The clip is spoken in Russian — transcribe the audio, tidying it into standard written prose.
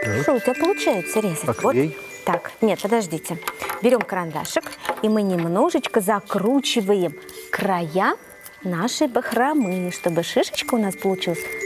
Что у тебя получается резать? Клей. Вот так. Нет, подождите. Берем карандашик, и мы немножечко закручиваем края нашей бахромы, чтобы шишечка у нас получилась